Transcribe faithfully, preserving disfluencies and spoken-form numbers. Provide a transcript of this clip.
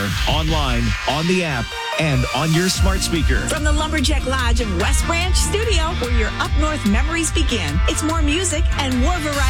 air, online, on the app, and on your smart speaker. From the Lumberjack Lodge of West Branch Studio, where your up north memories begin, it's more music and more variety.